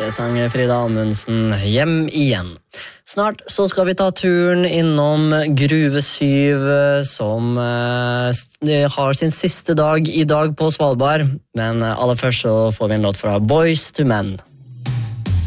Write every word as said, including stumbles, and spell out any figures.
Det sang Frida Amundsen hjem igjen. Snart så skal vi ta turen innom Gruve syv, som eh, har sin siste dag i dag på Svalbard. Men aller først så får vi en låt fra Boys to Men.